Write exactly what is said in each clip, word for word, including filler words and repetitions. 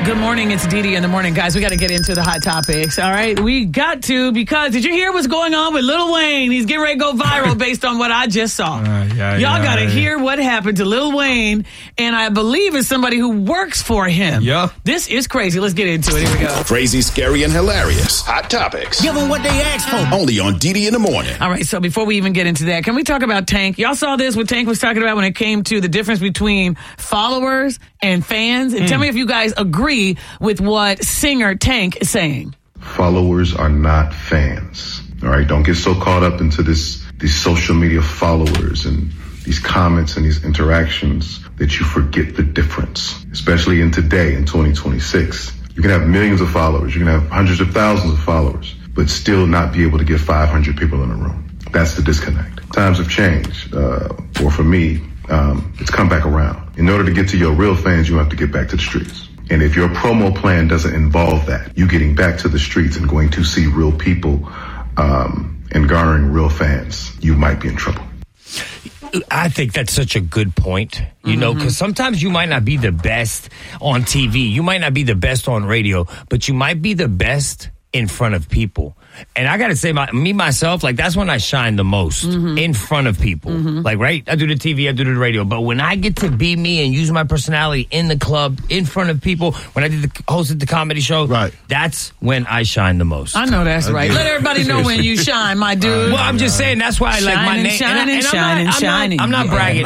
Good morning. It's Dee Dee in the morning. Guys, we got to get into the hot topics. All right. We got to, because did you hear what's going on with Lil Wayne? He's getting ready to go viral based on what I just saw. Uh, yeah, Y'all yeah, got to yeah. hear what happened to Lil Wayne, and I believe it's somebody who works for him. Yeah. This is crazy. Let's get into it. Here we go. Crazy, scary, and hilarious. Hot topics. Give them what they asked for. Only on Dee Dee in the morning. All right. So before we even get into that, can we talk about Tank? Y'all saw this, what Tank was talking about when it came to the difference between followers and fans? And mm. tell me if you guys agree with what singer Tank is saying. Followers are not fans. All right, don't get so caught up into this these social media followers and these comments and these interactions that you forget the difference. Especially in today, in twenty twenty-six, you can have millions of followers, you can have hundreds of thousands of followers, but still not be able to get five hundred people in a room. That's the disconnect. Times have changed, uh, or for me, um, it's come back around. In order to get to your real fans, you have to get back to the streets. And if your promo plan doesn't involve that, you getting back to the streets and going to see real people um, and garnering real fans, you might be in trouble. I think that's such a good point, you mm-hmm. know, because sometimes you might not be the best on T V. You might not be the best on radio, but you might be the best in front of people. And I got to say, my, me, myself, like, that's when I shine the most, mm-hmm. in front of people. Mm-hmm. Like, right? I do the T V, I do the radio. But when I get to be me and use my personality in the club, in front of people, when I did the, hosted the comedy show, right. that's when I shine the most. I know that's right. Let everybody know when you shine, my dude. Well, I'm just saying, that's why I like my name. Shining, shining, shining. I'm not bragging.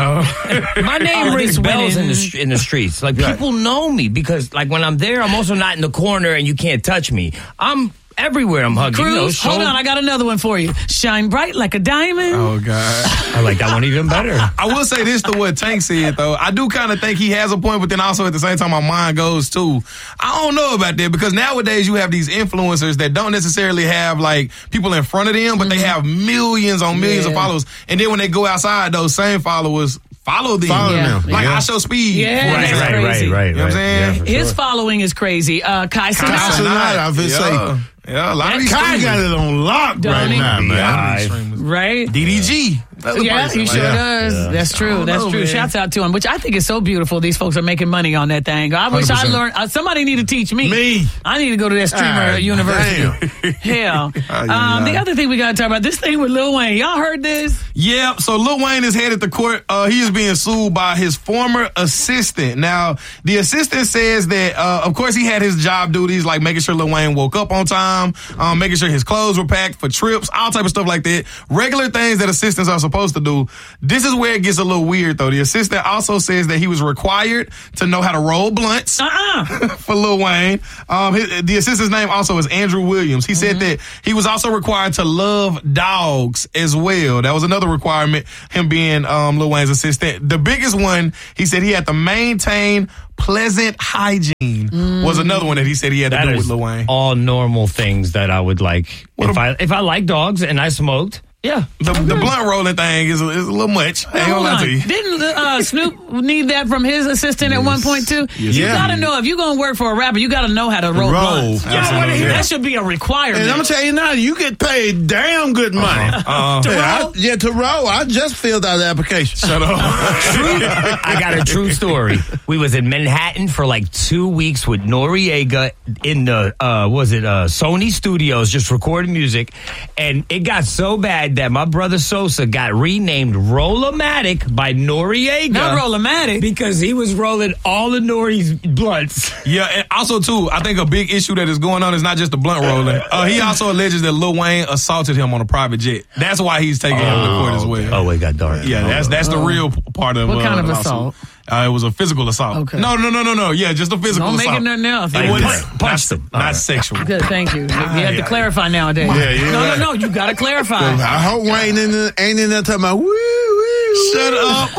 My name rings bells in the, in the streets. Like, right. people know me because, like, when I'm there, I'm also not in the corner and you can't touch me. I'm everywhere. I'm hugging. Cruz, you know, hold on, I got another one for you. Shine bright like a diamond. Oh, God. I like that one even better. I will say this to what Tank said, though. I do kind of think he has a point, but then also at the same time, my mind goes, too. I don't know about that, because nowadays you have these influencers that don't necessarily have, like, people in front of them, but mm-hmm. they have millions on millions yeah. of followers. And then when they go outside, those same followers follow them. Follow yeah. them. Like yeah. I Show Speed. Yeah, right, that's right, crazy. right, right. You know what I'm saying? Yeah, His sure. following is crazy. Uh, Kai Cenat. I've been saying. Yeah, a lot of these Kai got it on lock Don't right he? now, man. Right? D D G. Yeah, he sure yeah. does. Yeah. That's true. That's know, true. man. Shouts out to him, which I think is so beautiful. These folks are making money on that thing. I wish one hundred percent. I learned. Uh, somebody need to teach me. Me. I need to go to that streamer Ah, university. Hell. Oh, yeah, um, yeah. the other thing we got to talk about, this thing with Lil Wayne. Y'all heard this? Yeah, so Lil Wayne is headed to court. Uh, he is being sued by his former assistant. Now, the assistant says that, uh, of course, he had his job duties, like making sure Lil Wayne woke up on time, um, making sure his clothes were packed for trips, all type of stuff like that. Regular things that assistants are supposed to do. This is where it gets a little weird, though. The assistant also says that he was required to know how to roll blunts uh-uh. for Lil Wayne. Um, his, the assistant's name also is Andrew Williams. He mm-hmm. said that he was also required to love dogs as well. That was another requirement, him being um, Lil Wayne's assistant. The biggest one, he said he had to maintain pleasant hygiene mm. was another one that he said he had that to do is with Lil Wayne. All normal things that I would like. What if a, I if I like dogs and I smoked, yeah. The, the blunt rolling thing is, is a little much. I ain't gonna lie to you. Didn't uh, Snoop need that from his assistant yes. at one point too? Yes. You Yeah. gotta know, if you're gonna work for a rapper, you gotta know how to roll, roll. blunts. You know what? That should be a requirement. And I'm gonna tell you now, you get paid damn good money. Uh-huh. Uh-huh. To yeah, roll? I, yeah, to roll. I just filled out the application. Shut up. True. I got a true story. We was in Manhattan for like two weeks with Noriega in the uh, was it uh, Sony Studios, just recording music, and it got so bad that my brother Sosa got renamed Roll-O-Matic by Noriega. Not Roll-O-Matic. Because he was rolling all of Nori's blunts. Yeah, and also, too, I think a big issue that is going on is not just the blunt rolling. Uh, he also alleges that Lil Wayne assaulted him on a private jet. That's why he's taking oh, him to court as well. Oh, it got dark. Yeah, that's that's the real part of What uh, kind of the lawsuit. assault? Uh, it was a physical assault. Okay. No, no, no, no, no. Yeah, just a physical Don't assault. make it nothing else. It Like, wasn't punch- not, punched him. not All right. sexual. Good, thank you. You have to yeah. clarify nowadays. Yeah, yeah. No, no, no. You gotta clarify. I hope Wayne in the, ain't in there talking about woo, woo. Shut up.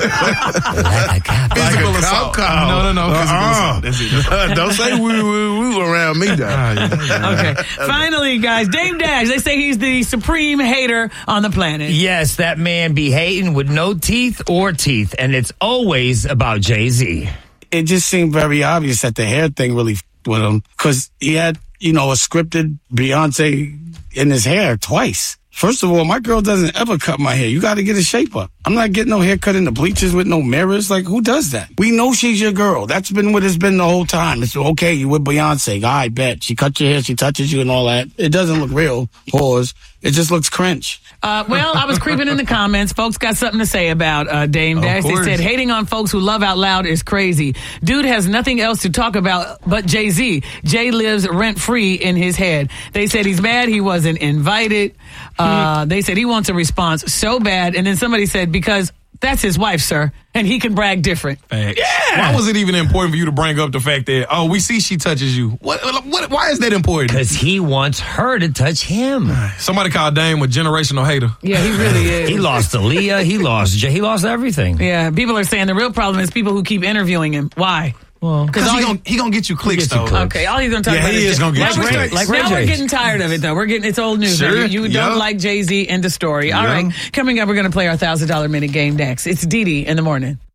Like a Physical Like a assault. cow cow. No, no, no. Physical Uh-uh. assault. That's it. That's it. Don't say woo, woo, woo around me, though. Ah, yeah, yeah. Okay. Finally, guys, Dame Dash. They say he's the supreme hater on the planet. Yes, that man be hating with no teeth or teeth, and it's always about Jay-Z. It just seemed very obvious that the hair thing really f***ed with him, because he had, you know, a scripted Beyonce in his hair twice. First of all, my girl doesn't ever cut my hair. You got to get a shape up. I'm not getting no haircut in the bleachers with no mirrors. Like, who does that? We know she's your girl. That's been what it's been the whole time. It's okay, you with Beyonce. I bet. She cut your hair, she touches you and all that. It doesn't look real. Pause. It just looks cringe. Uh, well, I was creeping in the comments. Folks got something to say about uh, Dame Dash. They said, hating on folks who love out loud is crazy. Dude has nothing else to talk about but Jay-Z. Jay lives rent-free in his head. They said he's mad he wasn't invited. Uh, they said he wants a response so bad. And then somebody said, because that's his wife, sir, and he can brag different. Facts. Yeah. Why was it even important for you to bring up the fact that, oh, we see she touches you? What? What? Why is that important? Because he wants her to touch him. Somebody called Dame a generational hater. Yeah, he really is. He lost Aaliyah. He lost Jay. He lost everything. Yeah, people are saying the real problem is people who keep interviewing him. Why? Well, because he gonna, he gonna get you clicks, though. You clicks. Okay, all he's gonna talk yeah, about he is is gonna get you clicks. like, like now we're getting tired of it, though. We're getting it's old news. Sure. You, you don't yep. like Jay-Z, end of story. All yep. right, coming up, we're gonna play our thousand dollar minute game next. It's Dee Dee in the morning.